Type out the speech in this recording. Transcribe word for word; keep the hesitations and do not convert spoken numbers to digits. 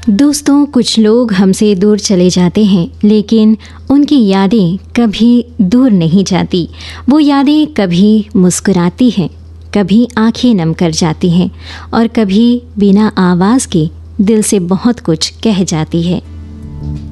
दोस्तों, कुछ लोग हमसे दूर चले जाते हैं, लेकिन उनकी यादें कभी दूर नहीं जाती। वो यादें कभी मुस्कुराती हैं, कभी आंखें नम कर जाती हैं और कभी बिना आवाज़ के दिल से बहुत कुछ कह जाती है।